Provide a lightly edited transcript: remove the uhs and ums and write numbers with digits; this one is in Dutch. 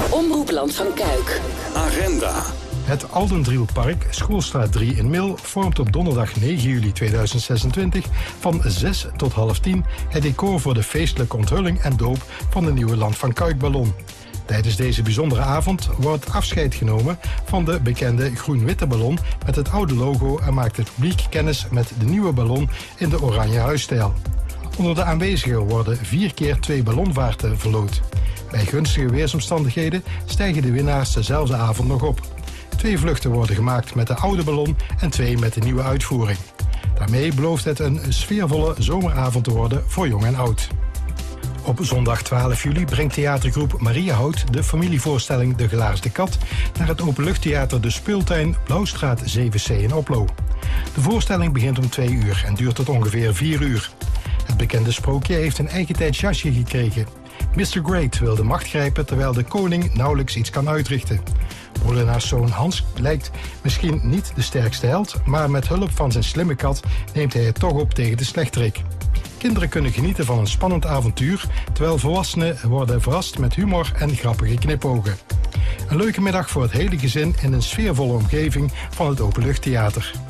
Omroep Land van Kuik. Agenda. Het Aldendrielpark, Schoolstraat 3 in Mil, vormt op donderdag 9 juli 2026 van 6 tot half 10 het decor voor de feestelijke onthulling en doop van de nieuwe Land van Kuik-ballon. Tijdens deze bijzondere avond wordt afscheid genomen van de bekende groen-witte ballon met het oude logo en maakt het publiek kennis met de nieuwe ballon in de oranje huisstijl. Onder de aanwezigen worden 4 keer 2 ballonvaarten verloot. Bij gunstige weersomstandigheden stijgen de winnaars dezelfde avond nog op. 2 vluchten worden gemaakt met de oude ballon en 2 met de nieuwe uitvoering. Daarmee belooft het een sfeervolle zomeravond te worden voor jong en oud. Op zondag 12 juli brengt theatergroep Maria Hout de familievoorstelling De Gelaarsde Kat naar het openluchttheater De Speeltuin, Blauwstraat 7C in Oplo. De voorstelling begint om 2 uur en duurt tot ongeveer 4 uur. Het bekende sprookje heeft een eigentijds jasje gekregen. Mr. Great wil de macht grijpen terwijl de koning nauwelijks iets kan uitrichten. Molenaarszoon Hans lijkt misschien niet de sterkste held, maar met hulp van zijn slimme kat neemt hij het toch op tegen de slechterik. Kinderen kunnen genieten van een spannend avontuur, terwijl volwassenen worden verrast met humor en grappige knipogen. Een leuke middag voor het hele gezin in een sfeervolle omgeving van het openluchttheater.